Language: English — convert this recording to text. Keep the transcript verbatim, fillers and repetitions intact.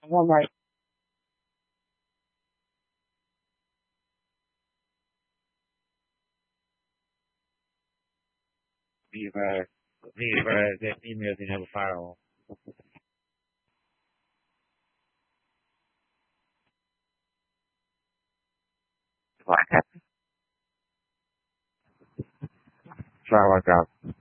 One right. Viva, Viva, the email didn't have a firewall. What happened? Firewall dropped.